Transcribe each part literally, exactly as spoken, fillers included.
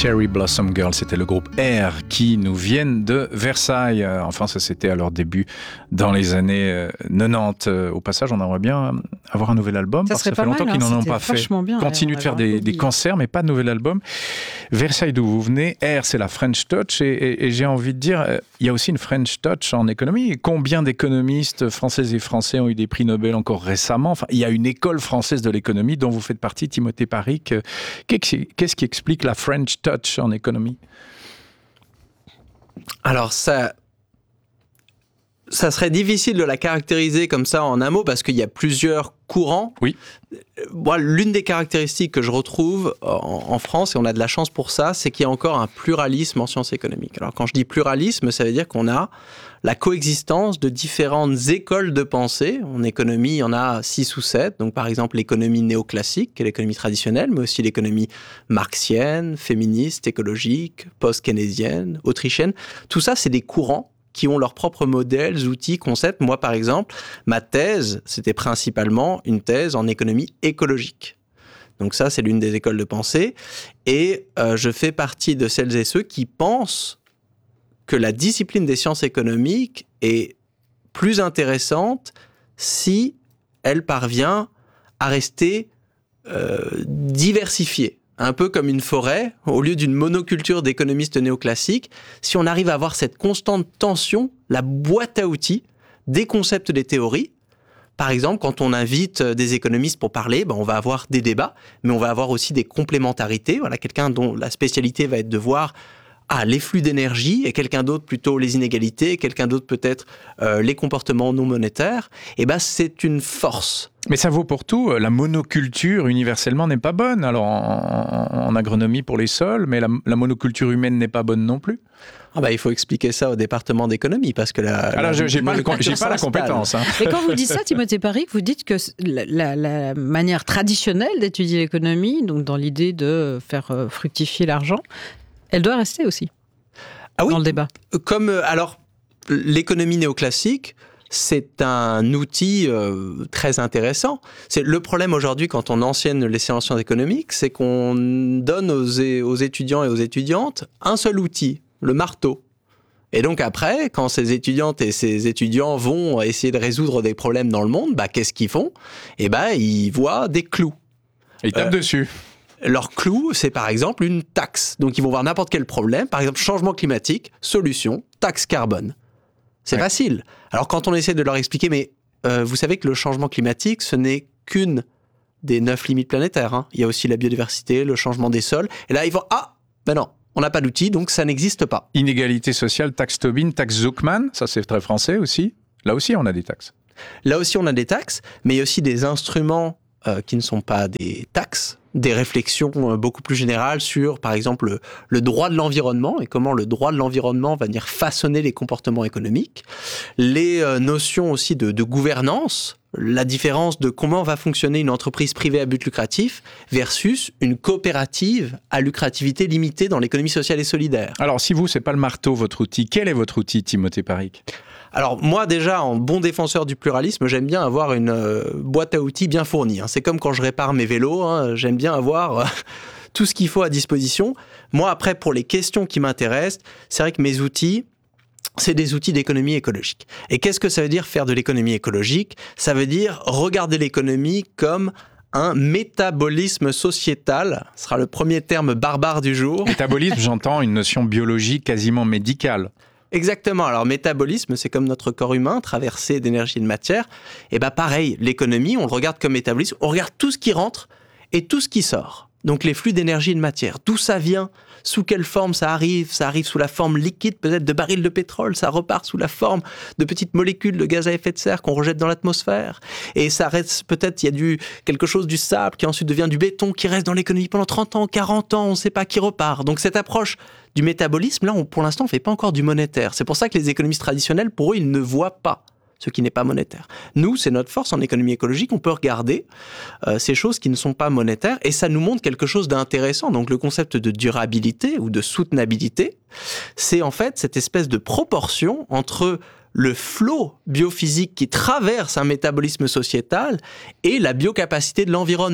Cherry Blossom Girl, c'était le groupe R qui nous viennent de Versailles. Enfin, ça c'était à leur début dans les années quatre-vingt-dix. Au passage, on aimerait bien avoir un nouvel album. Ça parce serait que ça fait pas longtemps mal, qu'ils hein, n'en ont pas fait. Bien, Continuent de faire des, des concerts, mais pas de nouvel album. Versailles, d'où vous venez. R, c'est la French Touch. Et, et, et j'ai envie de dire, il y a aussi une French Touch en économie. Combien d'économistes français et français ont eu des prix Nobel encore récemment? Enfin, il y a une école française de l'économie dont vous faites partie, Timothée Paric. Qu'est-ce qui explique la French Touch en économie? Alors ça, ça serait difficile de la caractériser comme ça en un mot parce qu'il y a plusieurs courants. Oui. Moi, l'une des caractéristiques que je retrouve en, en France, et on a de la chance pour ça, c'est qu'il y a encore un pluralisme en sciences économiques. Alors quand je dis pluralisme, ça veut dire qu'on a la coexistence de différentes écoles de pensée. En économie, il y en a six ou sept. Donc par exemple l'économie néoclassique, qui est l'économie traditionnelle, mais aussi l'économie marxienne, féministe, écologique, post-keynésienne, autrichienne. Tout ça, c'est des courants qui ont leurs propres modèles, outils, concepts. Moi, par exemple, ma thèse, c'était principalement une thèse en économie écologique. Donc ça, c'est l'une des écoles de pensée. Et euh, je fais partie de celles et ceux qui pensent que la discipline des sciences économiques est plus intéressante si elle parvient à rester euh, diversifiée. Un peu comme une forêt, au lieu d'une monoculture d'économistes néoclassiques, si on arrive à avoir cette constante tension, la boîte à outils des concepts, des théories. Par exemple, quand on invite des économistes pour parler, ben on va avoir des débats, mais on va avoir aussi des complémentarités. Voilà, quelqu'un dont la spécialité va être de voir ah, les flux d'énergie, et quelqu'un d'autre plutôt les inégalités, et quelqu'un d'autre peut-être euh, les comportements non monétaires. Et ben c'est une force. Mais ça vaut pour tout. La monoculture, universellement, n'est pas bonne. Alors, en, en agronomie pour les sols, mais la, la monoculture humaine n'est pas bonne non plus. Ah bah, il faut expliquer ça au département d'économie, parce que la... Alors, je n'ai pas, pas la compétence. Hein. Et quand vous dites ça, Timothée Paric, vous dites que la, la, la manière traditionnelle d'étudier l'économie, donc dans l'idée de faire fructifier l'argent, elle doit rester aussi ah oui, dans le débat. Comme, alors, l'économie néoclassique, c'est un outil euh, très intéressant. C'est le problème aujourd'hui quand on enseigne les sciences économiques, c'est qu'on donne aux, aux étudiants et aux étudiantes un seul outil, le marteau. Et donc après, quand ces étudiantes et ces étudiants vont essayer de résoudre des problèmes dans le monde, bah, qu'est-ce qu'ils font? Eh ben, ils voient des clous. Ils tapent euh, dessus. Leur clou, c'est par exemple une taxe. Donc ils vont voir n'importe quel problème, par exemple changement climatique, solution, taxe carbone. C'est ouais. facile. Alors quand on essaie de leur expliquer, mais euh, vous savez que le changement climatique, ce n'est qu'une des neuf limites planétaires. Hein. Il y a aussi la biodiversité, le changement des sols. Et là, ils vont, ah, ben non, on n'a pas d'outil, donc ça n'existe pas. Inégalité sociale, taxe Tobin, taxe Zuckman, ça c'est très français aussi. Là aussi, on a des taxes. Là aussi, on a des taxes, mais il y a aussi des instruments euh, qui ne sont pas des taxes, des réflexions beaucoup plus générales sur, par exemple, le, le droit de l'environnement et comment le droit de l'environnement va venir façonner les comportements économiques, les euh, notions aussi de, de gouvernance, la différence de comment va fonctionner une entreprise privée à but lucratif versus une coopérative à lucrativité limitée dans l'économie sociale et solidaire. Alors, si vous, c'est pas le marteau, votre outil, quel est votre outil, Timothée Paric ? Alors moi déjà, en bon défenseur du pluralisme, j'aime bien avoir une euh, boîte à outils bien fournie. Hein. C'est comme quand je répare mes vélos, hein, j'aime bien avoir euh, tout ce qu'il faut à disposition. Moi après, pour les questions qui m'intéressent, c'est vrai que mes outils, c'est des outils d'économie écologique. Et qu'est-ce que ça veut dire faire de l'économie écologique ? Ça veut dire regarder l'économie comme un métabolisme sociétal, ce sera le premier terme barbare du jour. Métabolisme, j'entends une notion biologique quasiment médicale. Exactement. Alors, métabolisme, c'est comme notre corps humain, traversé d'énergie et de matière. Et bien, pareil, l'économie, on le regarde comme métabolisme. On regarde tout ce qui rentre et tout ce qui sort. Donc, les flux d'énergie et de matière. D'où ça vient ? Sous quelle forme ça arrive ? Ça arrive sous la forme liquide, peut-être de barils de pétrole. Ça repart sous la forme de petites molécules de gaz à effet de serre qu'on rejette dans l'atmosphère. Et ça reste, peut-être, il y a du, quelque chose du sable qui ensuite devient du béton, qui reste dans l'économie pendant trente ans, quarante ans, on ne sait pas, qui repart. Donc, cette approche du métabolisme, là, on, pour l'instant, on ne fait pas encore du monétaire. C'est pour ça que les économistes traditionnels, pour eux, ils ne voient pas ce qui n'est pas monétaire. Nous, c'est notre force en économie écologique, on peut regarder euh, ces choses qui ne sont pas monétaires et ça nous montre quelque chose d'intéressant. Donc le concept de durabilité ou de soutenabilité, c'est en fait cette espèce de proportion entre le flot biophysique qui traverse un métabolisme sociétal et la biocapacité de l'environnement.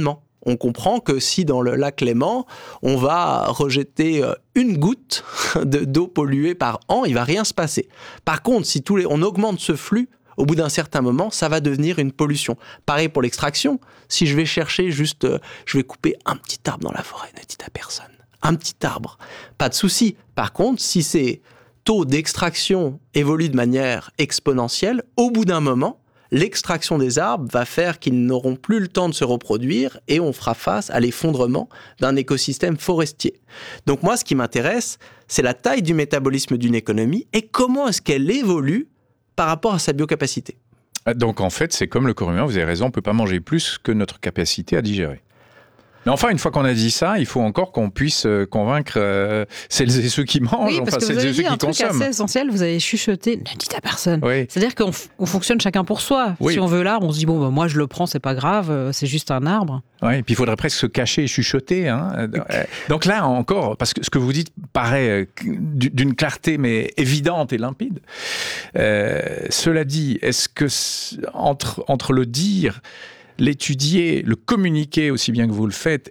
on comprend que si dans le lac Léman, on va rejeter une goutte de, d'eau polluée par an, il ne va rien se passer. Par contre, si tous les, on augmente ce flux, au bout d'un certain moment, ça va devenir une pollution. Pareil pour l'extraction. Si je vais chercher juste, euh, je vais couper un petit arbre dans la forêt, ne dites à personne. Un petit arbre, pas de souci. Par contre, si ces taux d'extraction évoluent de manière exponentielle, au bout d'un moment, l'extraction des arbres va faire qu'ils n'auront plus le temps de se reproduire et on fera face à l'effondrement d'un écosystème forestier. Donc moi, ce qui m'intéresse, c'est la taille du métabolisme d'une économie et comment est-ce qu'elle évolue par rapport à sa biocapacité. Donc en fait, c'est comme le corps humain, vous avez raison, on ne peut pas manger plus que notre capacité à digérer. Mais enfin, une fois qu'on a dit ça, il faut encore qu'on puisse convaincre euh, celles et ceux qui mangent, oui, parce enfin que celles vous avez et ceux dit qui un truc consomment. assez essentiel, vous avez chuchoté, ne dites à personne. Oui. C'est-à-dire qu'on f- on fonctionne chacun pour soi. Oui. Si on veut l'arbre, on se dit, bon, bah, moi je le prends, c'est pas grave, euh, c'est juste un arbre. Oui, et puis il faudrait presque se cacher et chuchoter. Hein. Donc là encore, parce que ce que vous dites paraît d'une clarté mais évidente et limpide. Euh, cela dit, est-ce que entre, entre le dire, l'étudier, le communiquer aussi bien que vous le faites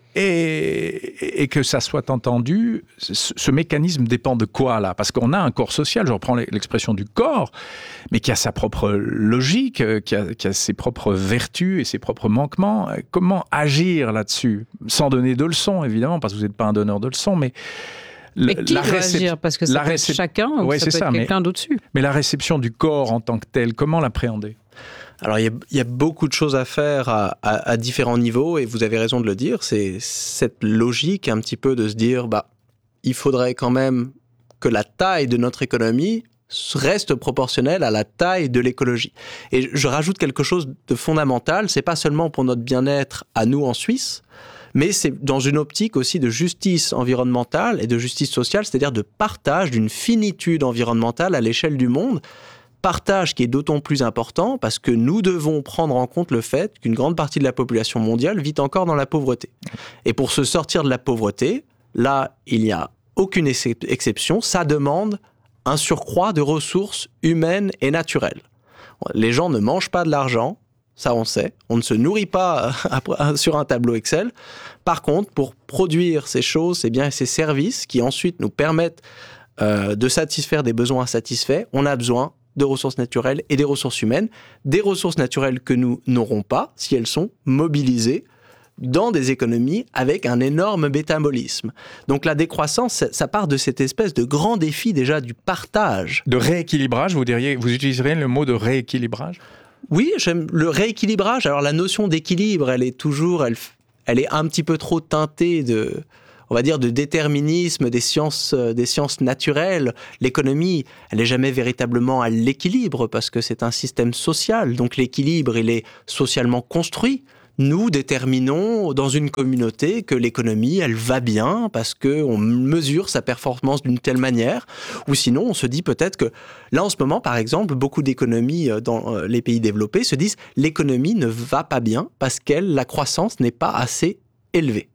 et, et que ça soit entendu, ce, ce mécanisme dépend de quoi là ? Parce qu'on a un corps social, je reprends l'expression du corps, mais qui a sa propre logique, qui a, qui a ses propres vertus et ses propres manquements. Comment agir là-dessus ? Sans donner de leçons, évidemment, parce que vous n'êtes pas un donneur de leçons, mais... Mais qui la doit récep- agir ? Parce que ça la peut être récep- chacun ou Ouais, ça c'est peut ça, être mais- quelqu'un d'au-dessus. Mais la réception du corps en tant que tel, comment l'appréhender ? Alors, il y, a, il y a beaucoup de choses à faire à, à, à différents niveaux, et vous avez raison de le dire, c'est cette logique un petit peu de se dire, bah, il faudrait quand même que la taille de notre économie reste proportionnelle à la taille de l'écologie. Et je rajoute quelque chose de fondamental, c'est pas seulement pour notre bien-être à nous en Suisse, mais c'est dans une optique aussi de justice environnementale et de justice sociale, c'est-à-dire de partage d'une finitude environnementale à l'échelle du monde. Partage qui est d'autant plus important parce que nous devons prendre en compte le fait qu'une grande partie de la population mondiale vit encore dans la pauvreté. Et pour se sortir de la pauvreté, là, il n'y a aucune ex- exception, ça demande un surcroît de ressources humaines et naturelles. Les gens ne mangent pas de l'argent, ça on sait, on ne se nourrit pas sur un tableau Excel. Par contre, pour produire ces choses, ces biens et ces services qui ensuite nous permettent euh, de satisfaire des besoins insatisfaits, on a besoin de ressources naturelles et des ressources humaines, des ressources naturelles que nous n'aurons pas si elles sont mobilisées dans des économies avec un énorme métabolisme. Donc la décroissance, ça part de cette espèce de grand défi déjà du partage. De rééquilibrage, vous diriez, vous utiliseriez le mot de rééquilibrage ? Oui, j'aime le rééquilibrage. Alors la notion d'équilibre, elle est toujours, elle, elle est un petit peu trop teintée de... on va dire, de déterminisme des sciences, des sciences naturelles. L'économie, elle n'est jamais véritablement à l'équilibre parce que c'est un système social. Donc l'équilibre, il est socialement construit. Nous déterminons dans une communauté que l'économie, elle va bien parce qu'on mesure sa performance d'une telle manière. Ou sinon, on se dit peut-être que là, en ce moment, par exemple, beaucoup d'économies dans les pays développés se disent l'économie ne va pas bien parce que la croissance n'est pas assez élevée.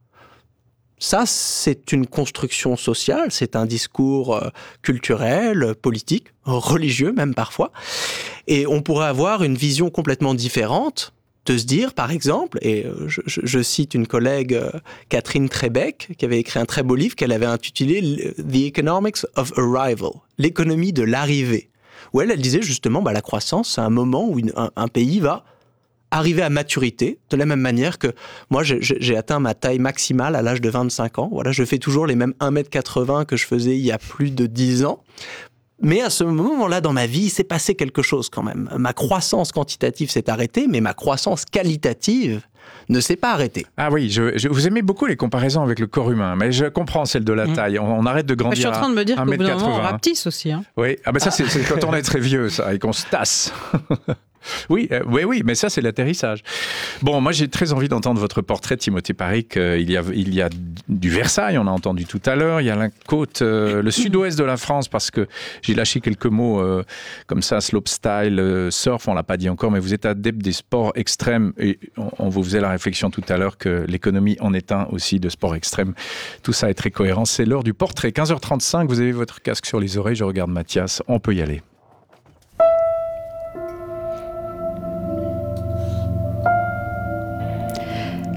Ça, c'est une construction sociale, c'est un discours euh, culturel, politique, religieux même parfois. Et on pourrait avoir une vision complètement différente de se dire, par exemple, et je, je, je cite une collègue, euh, Catherine Trebeck, qui avait écrit un très beau livre qu'elle avait intitulé « The Economics of Arrival », l'économie de l'arrivée, où elle, elle disait justement, bah, la croissance, c'est un moment où une, un, un pays va arriver à maturité, de la même manière que moi, j'ai, j'ai atteint ma taille maximale à l'âge de vingt-cinq ans. Voilà, je fais toujours les mêmes un mètre quatre-vingts que je faisais il y a plus de dix ans. Mais à ce moment-là, dans ma vie, il s'est passé quelque chose quand même. Ma croissance quantitative s'est arrêtée, mais ma croissance qualitative ne s'est pas arrêtée. Ah oui, je, je, vous aimez beaucoup les comparaisons avec le corps humain, mais je comprends celle de la mmh. taille. On, on arrête de grandir. Je suis en train de me dire à qu'au bout d'un un mètre moment, on quatre-vingts. rapetisse aussi. Hein. Oui, ah ben ça, c'est, c'est quand on est très vieux, ça, et qu'on se tasse. Oui, euh, oui, oui, mais ça, c'est l'atterrissage. Bon, moi, j'ai très envie d'entendre votre portrait, Timothée Paric. Euh, il y a, il y a du Versailles, on a entendu tout à l'heure. Il y a la côte, euh, le sud-ouest de la France, parce que j'ai lâché quelques mots euh, comme ça, slopestyle, euh, surf, on l'a pas dit encore, mais vous êtes adepte des sports extrêmes. Et on, on vous faisait la réflexion tout à l'heure que l'économie en est un aussi de sport extrême. Tout ça est très cohérent. C'est l'heure du portrait. quinze heures trente-cinq, vous avez votre casque sur les oreilles. Je regarde Mathias. On peut y aller.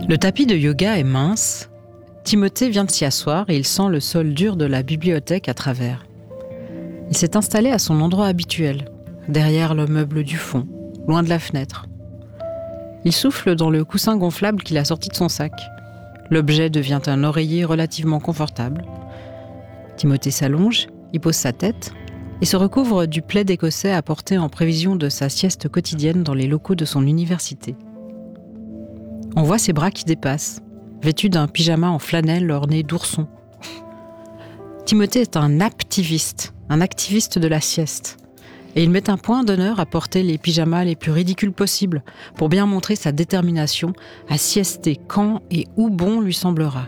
Le tapis de yoga est mince. Timothée vient de s'y asseoir et il sent le sol dur de la bibliothèque à travers. Il s'est installé à son endroit habituel, derrière le meuble du fond, loin de la fenêtre. Il souffle dans le coussin gonflable qu'il a sorti de son sac. L'objet devient un oreiller relativement confortable. Timothée s'allonge, y pose sa tête et se recouvre du plaid écossais apporté en prévision de sa sieste quotidienne dans les locaux de son université. On voit ses bras qui dépassent, vêtu d'un pyjama en flanelle orné d'oursons. Timothée est un activiste, un activiste de la sieste. Et il met un point d'honneur à porter les pyjamas les plus ridicules possibles pour bien montrer sa détermination à siester quand et où bon lui semblera.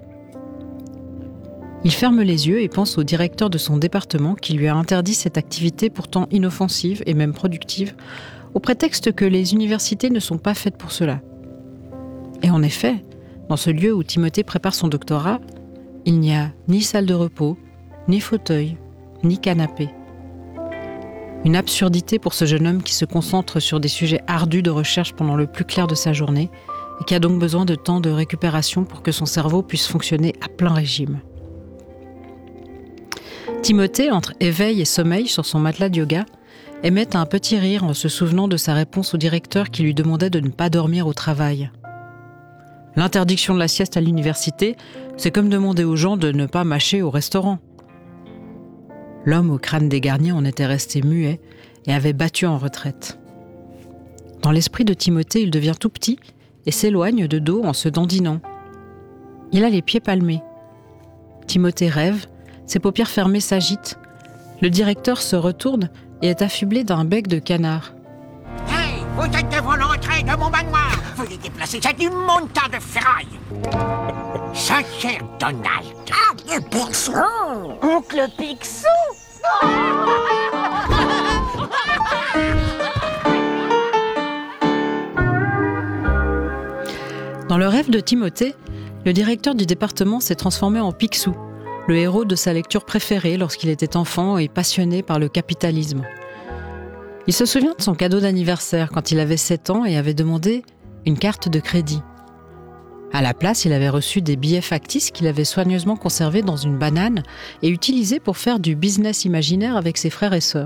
Il ferme les yeux et pense au directeur de son département qui lui a interdit cette activité pourtant inoffensive et même productive, au prétexte que les universités ne sont pas faites pour cela. Et en effet, dans ce lieu où Timothée prépare son doctorat, il n'y a ni salle de repos, ni fauteuil, ni canapé. Une absurdité pour ce jeune homme qui se concentre sur des sujets ardus de recherche pendant le plus clair de sa journée et qui a donc besoin de temps de récupération pour que son cerveau puisse fonctionner à plein régime. Timothée, entre éveil et sommeil sur son matelas de yoga, émet un petit rire en se souvenant de sa réponse au directeur qui lui demandait de ne pas dormir au travail. L'interdiction de la sieste à l'université, c'est comme demander aux gens de ne pas mâcher au restaurant. L'homme au crâne dégarni en était resté muet et avait battu en retraite. Dans l'esprit de Timothée, il devient tout petit et s'éloigne de dos en se dandinant. Il a les pieds palmés. Timothée rêve, ses paupières fermées s'agitent. Le directeur se retourne et est affublé d'un bec de canard. Hey, vous êtes devant l'entrée de mon manoir. Veuillez déplacer cette immonde tas de ferraille. Ça, cher Donald. Ah, le Picsou. Oncle Picsou. Dans le rêve de Timothée, le directeur du département s'est transformé en Picsou, le héros de sa lecture préférée lorsqu'il était enfant et passionné par le capitalisme. Il se souvient de son cadeau d'anniversaire quand il avait sept ans et avait demandé une carte de crédit. À la place, il avait reçu des billets factices qu'il avait soigneusement conservés dans une banane et utilisés pour faire du business imaginaire avec ses frères et sœurs.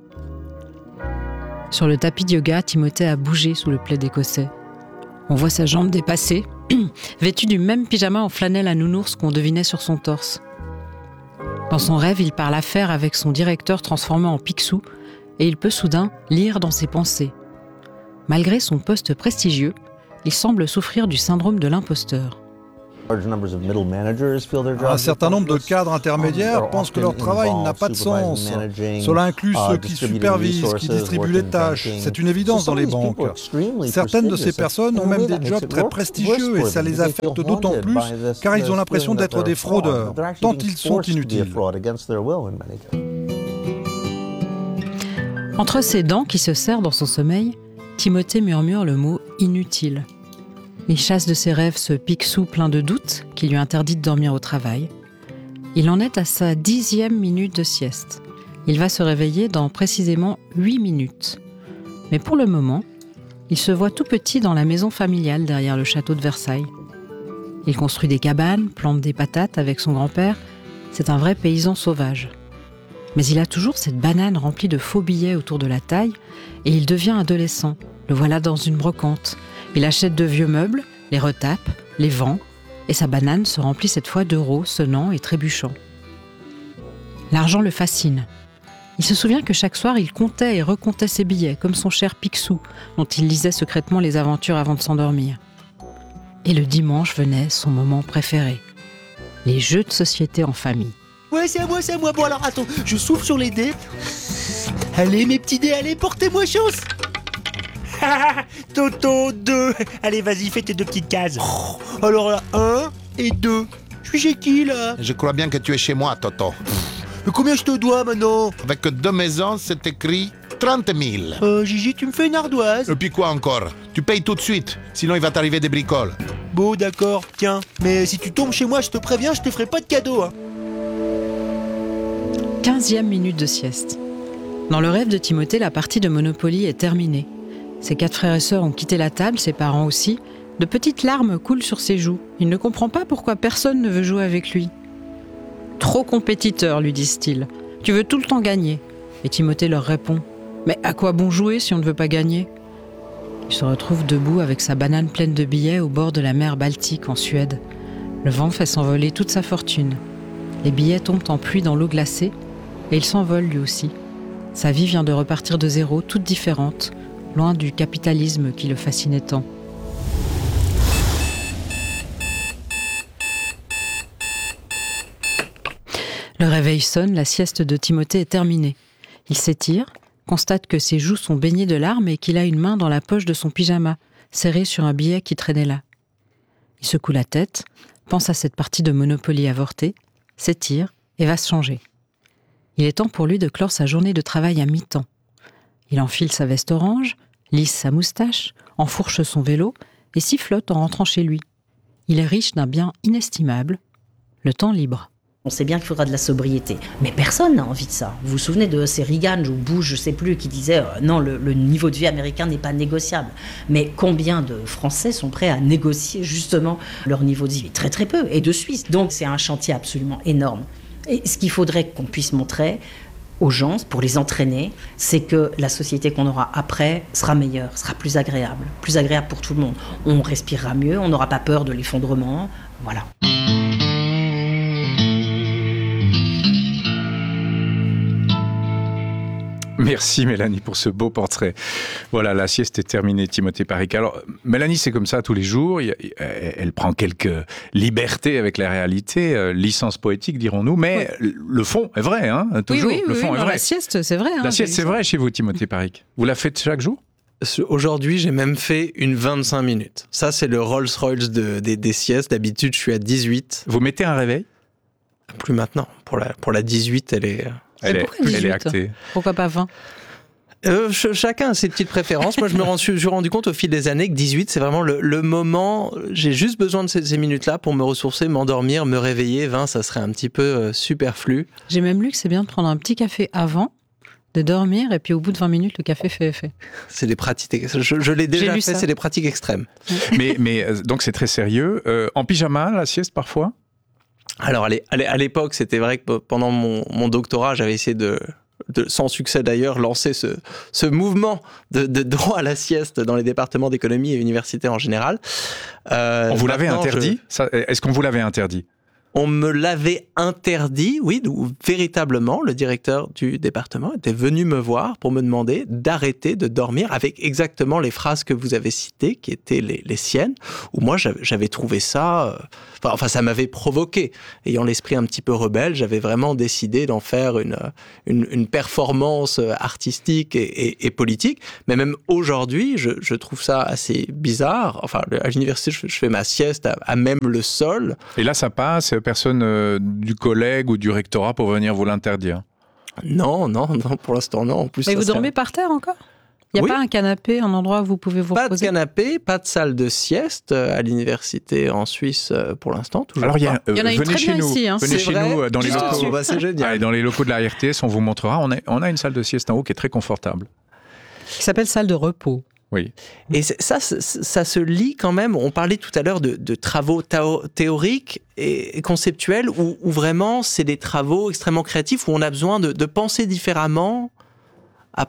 Sur le tapis de yoga, Timothée a bougé sous le plaid écossais. On voit sa jambe dépassée, vêtue du même pyjama en flanelle à nounours qu'on devinait sur son torse. Dans son rêve, il parle affaire avec son directeur transformé en Picsou et il peut soudain lire dans ses pensées. Malgré son poste prestigieux, il semble souffrir du syndrome de l'imposteur. Un certain nombre de cadres intermédiaires pensent que leur travail n'a pas de sens. Cela inclut ceux qui supervisent, qui distribuent les tâches. C'est une évidence dans les banques. Certaines de ces personnes ont même des jobs très prestigieux et ça les affecte d'autant plus car ils ont l'impression d'être des fraudeurs, tant ils sont inutiles. Entre ses dents qui se serrent dans son sommeil, Timothée murmure le mot « inutile ». Il chasse de ses rêves ce Picsou plein de doutes qui lui interdit de dormir au travail. Il en est à sa dixième minute de sieste. Il va se réveiller dans précisément huit minutes. Mais pour le moment, il se voit tout petit dans la maison familiale derrière le château de Versailles. Il construit des cabanes, plante des patates avec son grand-père. C'est un vrai paysan sauvage. Mais il a toujours cette banane remplie de faux billets autour de la taille et il devient adolescent. Le voilà dans une brocante. Il achète de vieux meubles, les retape, les vend, et sa banane se remplit cette fois d'euros sonnants et trébuchants. L'argent le fascine. Il se souvient que chaque soir, il comptait et recomptait ses billets, comme son cher Picsou, dont il lisait secrètement les aventures avant de s'endormir. Et le dimanche venait son moment préféré, les jeux de société en famille. Ouais, c'est à moi, c'est à moi. Bon alors attends, je souffle sur les dés. Allez mes petits dés, allez, portez-moi chance. Toto, deux. Allez, vas-y, fais tes deux petites cases. Oh, alors là, un et deux. Je suis chez qui, là? Je crois bien que tu es chez moi, Toto. Mais combien je te dois, maintenant? Avec deux maisons, c'est écrit trente mille. Euh, Gigi, tu me fais une ardoise? Et puis quoi encore? Tu payes tout de suite, sinon il va t'arriver des bricoles. Bon, d'accord, tiens. Mais si tu tombes chez moi, je te préviens, je te ferai pas de cadeau, hein. Quinzième minute de sieste. Dans le rêve de Timothée, la partie de Monopoly est terminée. Ses quatre frères et sœurs ont quitté la table, ses parents aussi, De petites larmes coulent sur ses joues. Il ne comprend pas pourquoi personne ne veut jouer avec lui. « Trop compétiteur, lui disent-ils. Tu veux tout le temps gagner. » Et Timothée leur répond « Mais à quoi bon jouer si on ne veut pas gagner ?» Il se retrouve debout avec sa banane pleine de billets au bord de la mer Baltique en Suède. Le vent fait s'envoler toute sa fortune. Les billets tombent en pluie dans l'eau glacée et il s'envole lui aussi. Sa vie vient de repartir de zéro, toute différente, loin du capitalisme qui le fascinait tant. Le réveil sonne, la sieste de Timothée est terminée. Il s'étire, constate que ses joues sont baignées de larmes et qu'il a une main dans la poche de son pyjama, serrée sur un billet qui traînait là. Il secoue la tête, pense à cette partie de Monopoly avortée, s'étire et va se changer. Il est temps pour lui de clore sa journée de travail à mi-temps. Il enfile sa veste orange, lisse sa moustache, enfourche son vélo et sifflote en rentrant chez lui. Il est riche d'un bien inestimable, le temps libre. On sait bien qu'il faudra de la sobriété, mais personne n'a envie de ça. Vous vous souvenez de ces Reagan ou Bush, je sais plus, qui disaient euh, non, le, le niveau de vie américain n'est pas négociable. Mais combien de Français sont prêts à négocier justement leur niveau de vie ? Très très peu, et de Suisses. Donc c'est un chantier absolument énorme. Et ce qu'il faudrait qu'on puisse montrer aux gens, pour les entraîner, c'est que la société qu'on aura après sera meilleure, sera plus agréable, plus agréable pour tout le monde. On respirera mieux, on n'aura pas peur de l'effondrement, voilà. Merci Mélanie pour ce beau portrait. Voilà, la sieste est terminée, Timothée Paric. Alors, Mélanie, c'est comme ça tous les jours. Elle prend quelques libertés avec la réalité, euh, licence poétique, dirons-nous, mais oui. Le fond est vrai, hein, toujours. Oui, oui, le oui, fond oui, est non, vrai. La sieste, c'est vrai. Hein, la sieste, c'est vrai chez vous, Timothée Paric. Vous la faites chaque jour ? Aujourd'hui, j'ai même fait une vingt-cinq minutes. Ça, c'est le Rolls-Royce de, des, des siestes. D'habitude, je suis à dix-huit. Vous mettez un réveil ? Plus maintenant. Pour la, pour la dix-huit, elle est... Elle est, elle est actée. Pourquoi pas vingt ? Euh, ch- chacun a ses petites préférences. Moi, je me suis, je suis rendu compte au fil des années que dix-huit, c'est vraiment le, le moment. J'ai juste besoin de ces, ces minutes-là pour me ressourcer, m'endormir, me réveiller. vingt, ça serait un petit peu euh, superflu. J'ai même lu que c'est bien de prendre un petit café avant, de dormir, et puis au bout de vingt minutes, le café fait effet. C'est des pratiques. Je, je l'ai déjà fait, ça. C'est des pratiques extrêmes. mais, mais donc, c'est très sérieux. Euh, en pyjama, la sieste, parfois ? Alors, à l'époque, c'était vrai que pendant mon, mon doctorat, j'avais essayé de, de, sans succès d'ailleurs, lancer ce, ce mouvement de, de droit à la sieste dans les départements d'économie et universités en général. Euh, on vous l'avait interdit je... Ça, est-ce qu'on vous l'avait interdit ? On me l'avait interdit, oui, où véritablement, le directeur du département était venu me voir pour me demander d'arrêter de dormir avec exactement les phrases que vous avez citées, qui étaient les, les siennes, où moi, j'avais, j'avais trouvé ça... Euh, enfin, enfin, ça m'avait provoqué. Ayant l'esprit un petit peu rebelle, j'avais vraiment décidé d'en faire une, une, une performance artistique et, et, et politique. Mais même aujourd'hui, je, je trouve ça assez bizarre. Enfin, à l'université, je, je fais ma sieste à, à même le sol. Et là, ça passe, personne euh, du collègue ou du rectorat pour venir vous l'interdire ? Non, non, non, pour l'instant, non. En plus, mais vous serait... dormez par terre encore ? Il n'y a oui. pas un canapé, un endroit où vous pouvez vous pas reposer ? Pas de canapé, pas de salle de sieste à l'université en Suisse pour l'instant. Toujours Alors, il y, a, euh, il y en a une venez très chez bien nous, ici. Hein. Venez c'est chez vrai nous dans les locaux. Oh, bah, c'est génial. Allez, dans les locaux de la R T S, on vous montrera. On, est, on a une salle de sieste en haut qui est très confortable. Qui s'appelle salle de repos. Oui. Et ça, ça, ça se lie quand même. On parlait tout à l'heure de, de travaux théo- théoriques et conceptuels où, où vraiment c'est des travaux extrêmement créatifs où on a besoin de, de penser différemment à,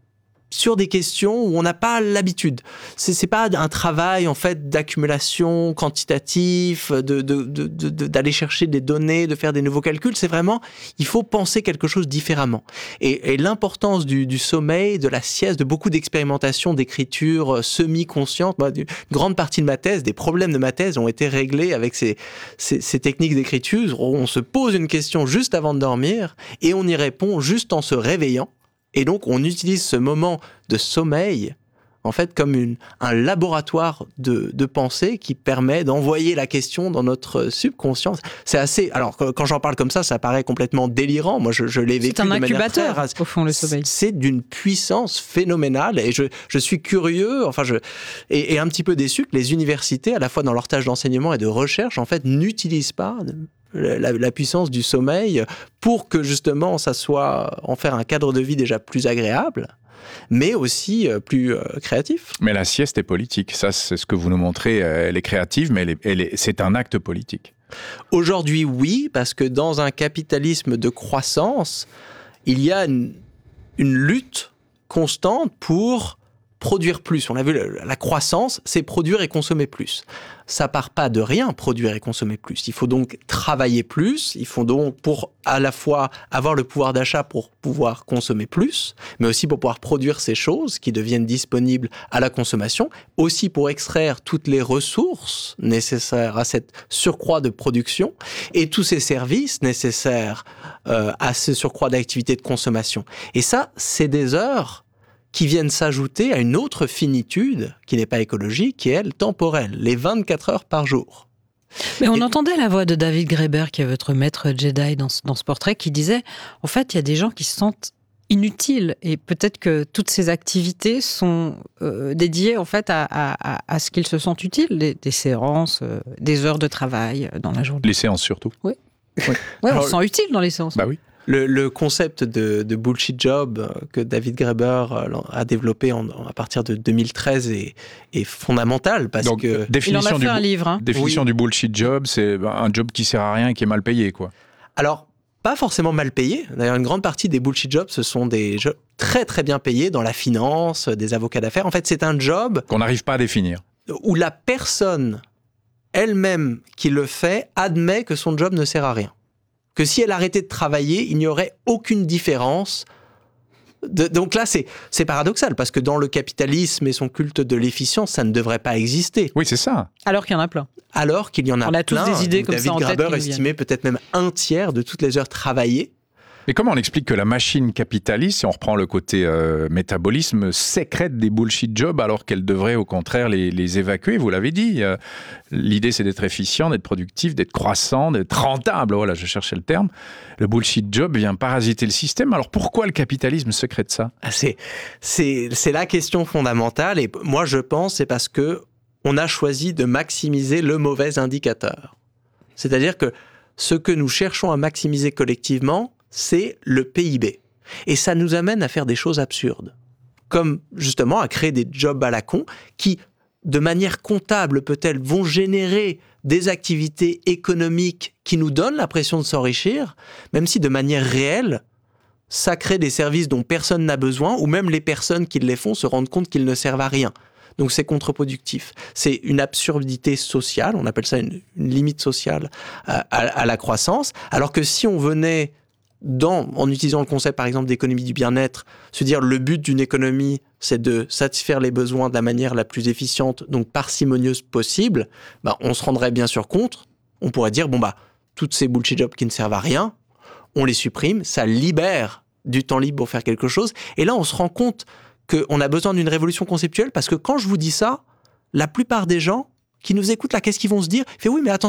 sur des questions où on n'a pas l'habitude. C'est, c'est pas un travail en fait d'accumulation quantitatif, de, de, de, de, d'aller chercher des données, de faire des nouveaux calculs. C'est vraiment, il faut penser quelque chose différemment. Et, et l'importance du, du sommeil, de la sieste, de beaucoup d'expérimentations, d'écriture semi-consciente. Moi, une grande partie de ma thèse, des problèmes de ma thèse ont été réglés avec ces, ces, ces techniques d'écriture où on se pose une question juste avant de dormir et on y répond juste en se réveillant. Et donc, on utilise ce moment de sommeil, en fait, comme une, un laboratoire de, de pensée qui permet d'envoyer la question dans notre subconscience. C'est assez... Alors, quand j'en parle comme ça, ça paraît complètement délirant. Moi, je, je l'ai vécu de manière très... C'est un incubateur, au fond, le sommeil. C'est d'une puissance phénoménale. Et je, je suis curieux, enfin, je... Et, et un petit peu déçu que les universités, à la fois dans leur tâche d'enseignement et de recherche, en fait, n'utilisent pas... la, la puissance du sommeil pour que justement ça soit en faire un cadre de vie déjà plus agréable, mais aussi plus créatif. Mais la sieste est politique, ça c'est ce que vous nous montrez, elle est créative, mais elle est, elle est, c'est un acte politique. Aujourd'hui, oui, parce que dans un capitalisme de croissance, il y a une, une lutte constante pour produire plus. On a vu la croissance, c'est produire et consommer plus. Ça part pas de rien, produire et consommer plus. Il faut donc travailler plus. Il faut donc, pour à la fois avoir le pouvoir d'achat pour pouvoir consommer plus, mais aussi pour pouvoir produire ces choses qui deviennent disponibles à la consommation, aussi pour extraire toutes les ressources nécessaires à cette surcroît de production et tous ces services nécessaires euh, à ce surcroît d'activité de consommation. Et ça, c'est des heures qui viennent s'ajouter à une autre finitude qui n'est pas écologique, qui est, elle, temporelle, les vingt-quatre heures par jour. Mais on Et... entendait la voix de David Graeber, qui est votre maître Jedi dans ce, dans ce portrait, qui disait, en fait, il y a des gens qui se sentent inutiles, et peut-être que toutes ces activités sont euh, dédiées, en fait, à, à, à ce qu'ils se sentent utiles, des, des séances, euh, des heures de travail dans la journée. Les séances surtout. Oui, oui. Ouais, on se sent utile dans les séances. Bah oui. Le, le concept de, de bullshit job que David Graeber a développé en, à partir de deux mille treize est, est fondamental parce Donc, que définition il en a fait du, un livre. Hein. Définition oui. du bullshit job, c'est un job qui sert à rien et qui est mal payé, quoi. Alors, pas forcément mal payé. D'ailleurs, une grande partie des bullshit jobs, ce sont des jobs très très bien payés dans la finance, des avocats d'affaires. En fait, c'est un job qu'on n'arrive pas à définir. Où la personne elle-même qui le fait admet que son job ne sert à rien. Que si elle arrêtait de travailler, il n'y aurait aucune différence. De, donc là, c'est, c'est paradoxal, parce que dans le capitalisme et son culte de l'efficience, ça ne devrait pas exister. Oui, c'est ça. Alors qu'il y en a plein. Alors qu'il y en a, On a plein. tous des idées donc comme David ça en tête. Graeber estimait peut-être même un tiers de toutes les heures travaillées. Et comment on explique que la machine capitaliste, si on reprend le côté euh, métabolisme, sécrète des bullshit jobs alors qu'elle devrait au contraire les, les évacuer? Vous l'avez dit, euh, l'idée c'est d'être efficient, d'être productif, d'être croissant, d'être rentable. Voilà, je cherchais le terme. Le bullshit job vient parasiter le système. Alors pourquoi le capitalisme sécrète ça? Ah, c'est, c'est, c'est la question fondamentale. Et moi je pense c'est parce que on a choisi de maximiser le mauvais indicateur. C'est-à-dire que ce que nous cherchons à maximiser collectivement, c'est le P I B. Et ça nous amène à faire des choses absurdes. Comme, justement, à créer des jobs à la con qui, de manière comptable, peut-être, vont générer des activités économiques qui nous donnent l'impression de s'enrichir, même si, de manière réelle, ça crée des services dont personne n'a besoin, ou même les personnes qui les font se rendent compte qu'ils ne servent à rien. Donc c'est contre-productif. C'est une absurdité sociale, on appelle ça une, une limite sociale à, à, à la croissance, alors que si on venait... Dans, en utilisant le concept, par exemple, d'économie du bien-être, se dire le but d'une économie, c'est de satisfaire les besoins de la manière la plus efficiente, donc parcimonieuse possible, bah, on se rendrait bien sûr compte, on pourrait dire, bon, bah, toutes ces bullshit jobs qui ne servent à rien, on les supprime, ça libère du temps libre pour faire quelque chose, et là, on se rend compte qu'on a besoin d'une révolution conceptuelle, parce que quand je vous dis ça, la plupart des gens qui nous écoutent là, qu'est-ce qu'ils vont se dire? Ils font, oui, mais attends,